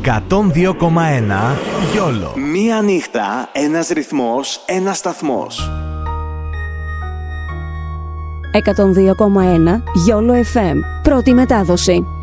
102,1 YOLO. Μία νύχτα, ένας ρυθμός, ένας σταθμός. 102,1 YOLO FM. Πρώτη μετάδοση.